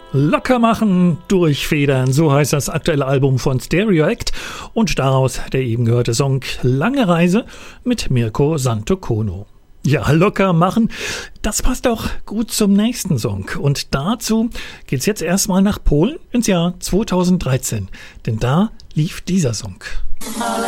Locker machen, durchfedern, so heißt das aktuelle Album von Stereo Act und daraus der eben gehörte Song Lange Reise mit Mirko Santokono. Ja, locker machen, das passt auch gut zum nächsten Song und dazu geht's jetzt erstmal nach Polen ins Jahr 2013, denn da lief dieser Song.